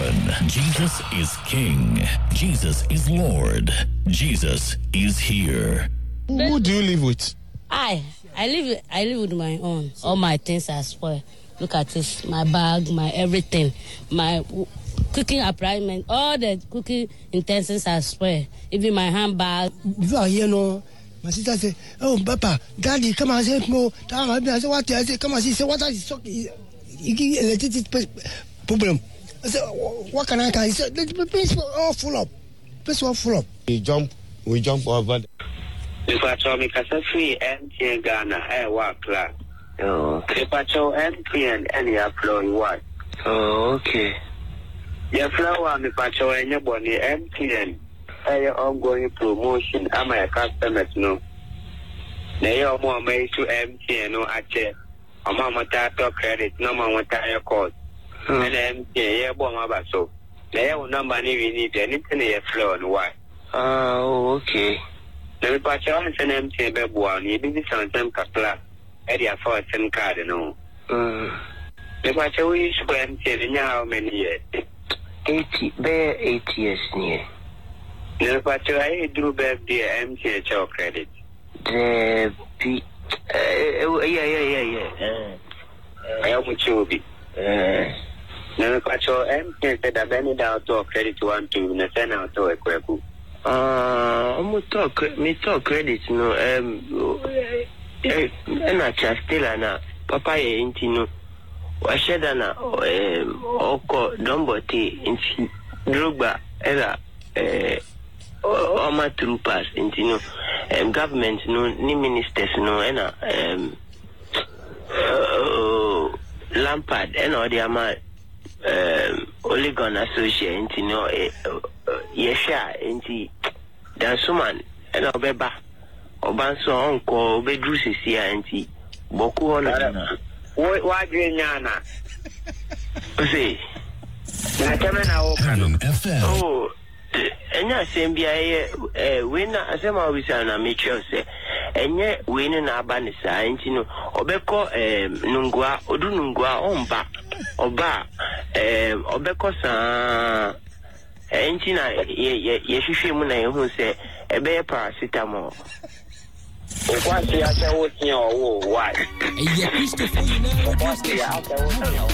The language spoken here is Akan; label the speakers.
Speaker 1: Jesus is King. Jesus is Lord. Jesus is here.
Speaker 2: Who do you live with?
Speaker 3: I live with my own. All my things are spoiled. Look at this, my bag, my everything, my cooking appliance, all the cooking utensils are spoiled. Even my handbag.
Speaker 4: Before you know, my sister said, "Oh, Papa, Daddy, come and help me." I said, "What?" I said, "Come and see. Say what is electricity problem?" I said, "What can I do?" He said, "The place all full up. Place all full up." We jump over.
Speaker 5: If I told me, because free MTN Ghana, work class. Oh. If I told MTN any employee what? Oh, okay. Your flower, if I told anybody MTN, your ongoing promotion, I'm a customer, no. They are more made to MTN, no, I check. A mama tato credit, no mama tire code. And MTN, yeah, bomb so. They have no money we need anything in your flow and why. Oh, okay. The patch on an MTN Bebuan, you didn't sound some capla, area for a SIM card, no. The patch we use for MTN how many years? 8 years near. The patch I drew back the MTN show credit. Yeah. I am with you. The patch MTN said I've been down to credit 1 to send out to a quaku. Me talk credit no na chastela na papa ye intino wa sheda na oko dombote inti drogba era oma troopers intino government no ni ministers no ena Lampard ena odi ama Oligon associate intino yesha inti dansuman ena obeba obanso onko obedru sisi anti boku hono wa nyana ose na temena oka oh enya sembia we na asema obisa na make say enye we ni na aba ni sa anti no obeko nungwa odu nungwa omba oba obeko sa entina ye hwehwe mu na ye hu se ebe paracetamol o kwasi acha wo tin owo why